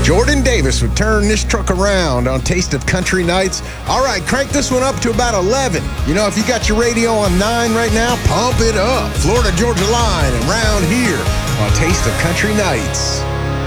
Jordan Davis would turn this truck around on Taste of Country Nights. All right, crank this one up to about 11. You know, if you got your radio on 9 right now, pump it up. Florida Georgia Line and round here on Taste of Country Nights.